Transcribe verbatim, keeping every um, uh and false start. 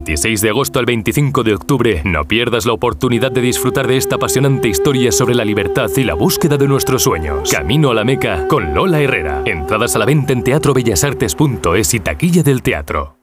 dieciséis de agosto al veinticinco de octubre, no pierdas la oportunidad de disfrutar de esta apasionante historia sobre la libertad y la búsqueda de nuestros sueños. Camino a la Meca con Lola Herrera. Entradas a la venta en teatro bellas artes punto es y taquilla del teatro.